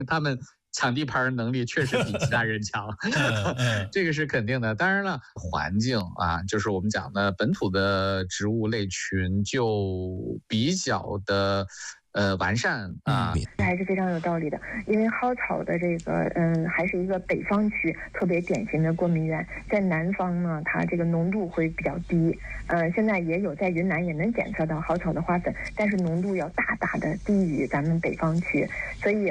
他们抢地盘能力确实比其他人强，这个是肯定的。当然了，环境啊，就是我们讲的本土的植物类群就比较的完善啊， 还是非常有道理的。因为蒿草的这个还是一个北方区特别典型的过敏源，在南方呢，它这个浓度会比较低。现在也有在云南也能检测到蒿草的花粉，但是浓度要大大的低于咱们北方区，所以